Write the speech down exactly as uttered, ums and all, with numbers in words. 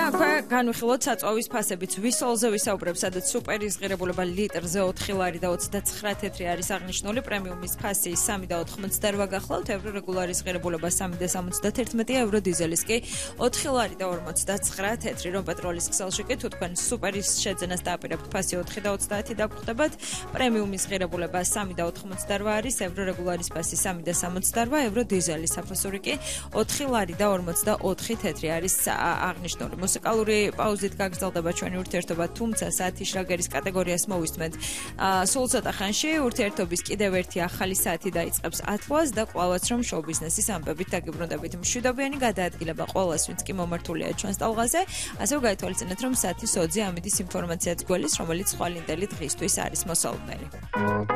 აქვე განვიხილოთ საწვავის ფასებიც. ვისოლზე ვისაუბრებ, სადაც სუპერის ღირებულება ლიტრზე ოთხი ლარი და ოცდაცხრა თეთრი არის აღნიშნული, პრემიუმის ფასი სამი და ოთხმოცდაოთხ გახლავთ, ევრო რეგულარის ღირებულება სამი და სამოცდათერთმეტი, ევრო დიზელის კი ოთხი ლარი და ორმოცდაცხრა თეთრი, რომ პეტროლის ქსელში კი თუ თქვენ სუპერის შეძენას დააპირებთ, ფასი ოთხი და ოცდაათი დაგხვდებათ, პრემიუმის ღირებულება სამი და ოთხმოცდაოთხ არის, ევრო რეგულარის ფასი სამი და სამოცდაოთხ, ევრო დიზელის საფასური კი ოთხი ლარი და ორმოცდაოთხი თეთრი არის აღნიშნული. მუსიკალური პაუზით გაგრძელდება ჩვენი ურთიერთობა, თუმცა საათი შრაგერის კატეგორიას მოვისმენთ. სულ ცოტა ხანში ურთიერთობის კიდევ ერთი ახალი საათი დაიწყებს ათვას და კვლავაც რომ შოუ ბიზნესის ამბებით დაგიბრუნდებით. მშვიდობიანი გადაადგილება ყველას, ვინც კი მომართულია ჩვენს ტალღაზე. ასევე გაითვალისწინეთ, რომ საათის ოცზე ამიდის ინფორმაციაც გველის, რომელიც ხვალინდელი დღისთვის არის მოსალოდნელი.